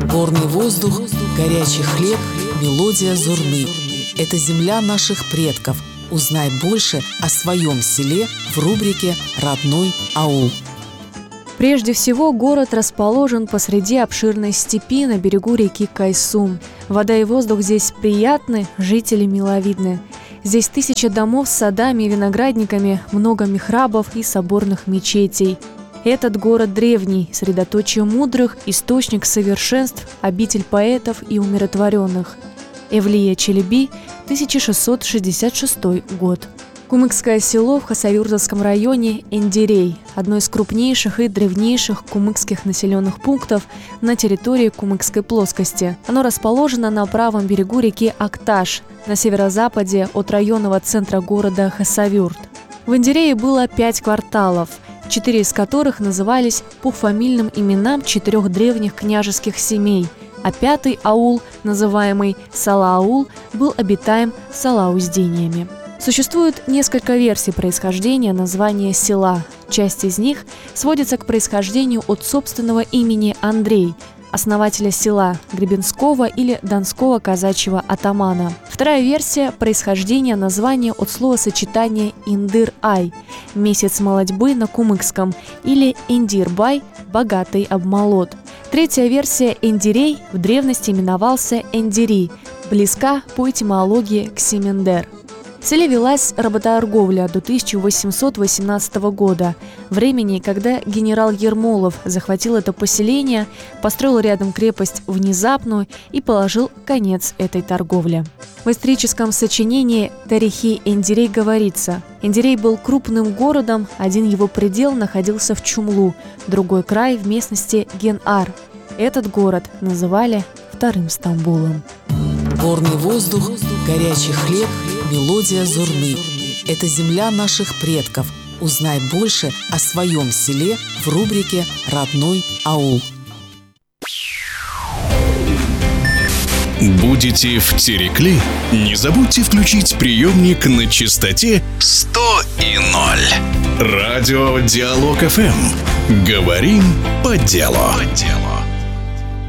Горный воздух, горячий хлеб, мелодия зурны. Это земля наших предков. Узнай больше о своем селе в рубрике «Родной аул». Прежде всего, город расположен посреди обширной степи на берегу реки Кайсум. Вода и воздух здесь приятны, жители миловидны. Здесь 1000 домов с садами и виноградниками, много михрабов и соборных мечетей. Этот город древний, средоточие мудрых, источник совершенств, обитель поэтов и умиротворенных. Эвлия Челеби, 1666 год. Кумыкское село в Хасавюртовском районе Эндирей – одно из крупнейших и древнейших кумыкских населенных пунктов на территории Кумыкской плоскости. Оно расположено на правом берегу реки Акташ, на северо-западе от районного центра города Хасавюрт. В Эндирее было 5 кварталов, 4 из которых назывались по фамильным именам 4 древних княжеских семей, а 5-й аул, называемый Сала-аул, был обитаем салауздениями. Существует несколько версий происхождения названия села. Часть из них сводится к происхождению от собственного имени Андрей, основателя села, гребенского или донского казачьего атамана. Вторая версия – происхождение названия от словосочетания «индыр-ай» – месяц молодьбы на кумыкском, или «индир-бай» – богатый обмолот. Третья версия – Эндирей в древности именовался Эндири, близка по этимологии к Семендер. В селе велась работорговля до 1818 года, времени, когда генерал Ермолов захватил это поселение, построил рядом крепость Внезапную и положил конец этой торговле. В историческом сочинении «Тарихи Эндирей» говорится: Эндирей был крупным городом, один его предел находился в Чумлу, другой край в местности Ген-Ар. Этот город называли Вторым Стамбулом. Горный воздух, горячий хлеб, мелодия зурны. Это земля наших предков. Узнай больше о своем селе в рубрике «Родной аул». Будете в Терекли? Не забудьте включить приемник на частоте 100,0. Радио Диалог ФМ. Говорим по делу.